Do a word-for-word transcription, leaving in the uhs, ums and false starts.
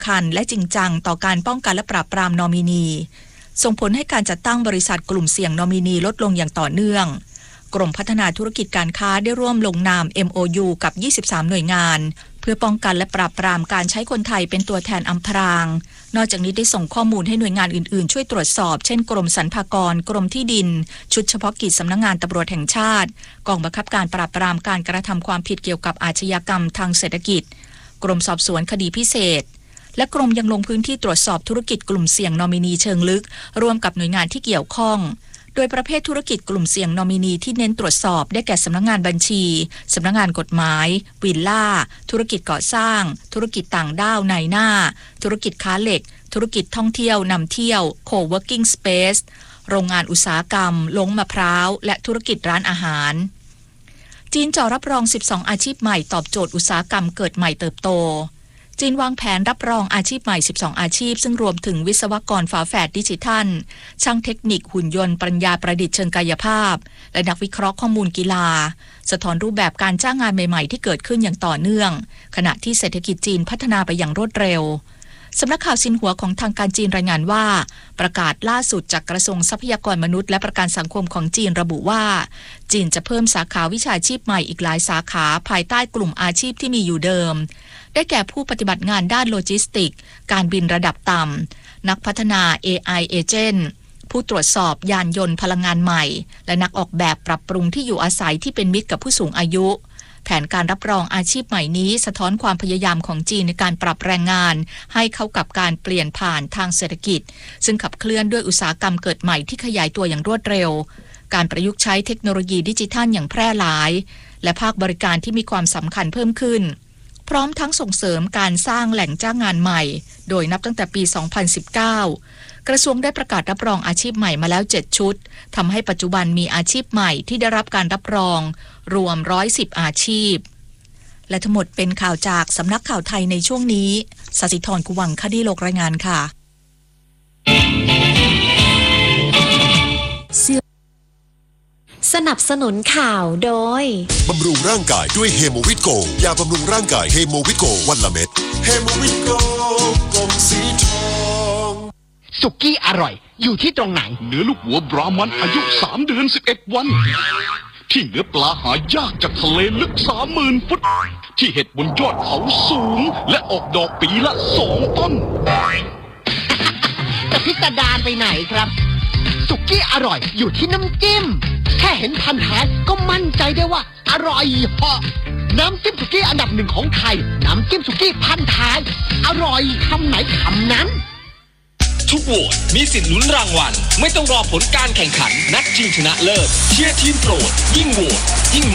คัญและจริงจังต่อการป้องกันและปราบปรามนอมินีส่งผลให้การจัดตั้งบริษัทกลุ่มเสี่ยงนอมินีลดลงอย่างต่อเนื่องกรมพัฒนาธุรกิจการค้าได้ร่วมลงนาม เอ็ม โอ ยู กับยี่สิบสามหน่วยงานเพื่อป้องกันและปราบปรามการใช้คนไทยเป็นตัวแทนอำพรางนอกจากนี้ได้ส่งข้อมูลให้หน่วยงานอื่นๆช่วยตรวจสอบเช่นกรมสรรพากรกรมที่ดินชุดเฉพาะกิจสำนักงานตำรวจแห่งชาติกองบังคับการปราบปรามการกระทำความผิดเกี่ยวกับอาชญากรรมทางเศรษฐกิจกรมสอบสวนคดีพิเศษและกรมยังลงพื้นที่ตรวจสอบธุรกิจกลุ่มเสี่ยงนอมินีเชิงลึกร่วมกับหน่วยงานที่เกี่ยวข้องโดยประเภทธุรกิจกลุ่มเสี่ยงนอมินีที่เน้นตรวจสอบได้แก่สำนักงานบัญชีสำนักงานกฎหมายวิลล่าธุรกิจก่อสร้างธุรกิจต่างด้าวนายหน้าธุรกิจค้าเหล็กธุรกิจท่องเที่ยวนำเที่ยว Co-working Space โรงงานอุตสาหกรรมลงมะพร้าวและธุรกิจร้านอาหารจีนจ่อรับรองสิบสองอาชีพใหม่ตอบโจทย์อุตสาหกรรมเกิดใหม่เติบโตจีนวางแผนรับรองอาชีพใหม่สิบสองอาชีพซึ่งรวมถึงวิศวกรฝาแฝดดิจิทัลช่างเทคนิคหุ่นยนต์ปัญญาประดิษฐ์เชิงกายภาพและนักวิเคราะห์ข้อมูลกีฬาสะท้อนรูปแบบการจ้างงานใหม่ๆที่เกิดขึ้นอย่างต่อเนื่องขณะที่เศรษฐกิจจีนพัฒนาไปอย่างรวดเร็วสำนักข่าวซินหัวของทางการจีนรายงานว่าประกาศล่าสุดจากกระทรวงทรัพยากรมนุษย์และประกันสังคมของจีนระบุว่าจีนจะเพิ่มสาขาวิชาชีพใหม่อีกหลายสาขาภายใต้กลุ่มอาชีพที่มีอยู่เดิมได้แก่ผู้ปฏิบัติงานด้านโลจิสติกการบินระดับต่ำนักพัฒนา เอ ไอ Agent ผู้ตรวจสอบยานยนต์พลังงานใหม่และนักออกแบบปรับปรุงที่อยู่อาศัยที่เป็นมิตรกับผู้สูงอายุแผนการรับรองอาชีพใหม่นี้สะท้อนความพยายามของจีนในการปรับแรงงานให้เข้ากับการเปลี่ยนผ่านทางเศรษฐกิจซึ่งขับเคลื่อนด้วยอุตสาหกรรมเกิดใหม่ที่ขยายตัวอย่างรวดเร็วการประยุกต์ใช้เทคโนโลยีดิจิทัลอย่างแพร่หลายและภาคบริการที่มีความสำคัญเพิ่มขึ้นพร้อมทั้งส่งเสริมการสร้างแหล่งจ้างงานใหม่โดยนับตั้งแต่ปี สองพันสิบเก้ากระทรวงได้ประกาศรับรองอาชีพใหม่มาแล้วเจ็ดชุดทำให้ปัจจุบันมีอาชีพใหม่ที่ได้รับการรับรองรวมหนึ่งร้อยสิบอาชีพและทั้งหมดเป็นข่าวจากสำนักข่าวไทยในช่วงนี้ศศิธร กุวังคดีโลกรายงานค่ะสนับสนุนข่าวโดยบำรุงร่างกายด้วยเฮโมวิตโกยาบำรุงร่างกายเฮโมวิตโกวันละเม็ดเฮโมวิตโกกล่องสีทองสุกี้อร่อยอยู่ที่ตรงไหนเนื้อลูกหัวบรามันอายุสามเดือนสิบเอ็ดวันที่เนื้อปลาหายากจากทะเลลึก สามหมื่น ฟุตที่เห็ดบนยอดเขาสูงและออกดอกปีละสองต้นแต่พิสดารไปไหนครับสุกี้อร่อยอยู่ที่น้ำจิ้มแค่เห็นพันแท้ก็มั่นใจได้ว่าอร่อยเหาะน้ำจิ้มสุกี้อันดับหนึ่งของไทยน้ำจิ้มสุกี้พันท้ายอร่อยคำไหนคำนั้นทุกโหวตมีสิทธิ์ลุ้นรางวัลไม่ต้องรอผลการแข่งขันนัดชิงชนะเลิศเชียร์ทีมโปรดยิ่งโหวตยิ่ง